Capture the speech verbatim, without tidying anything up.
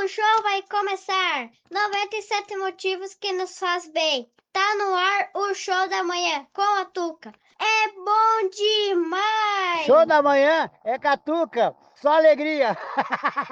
show vai começar. noventa e sete motivos que nos faz bem. Tá no ar o show da manhã com a Tuca. É bom demais! Show da manhã é catuca, só alegria.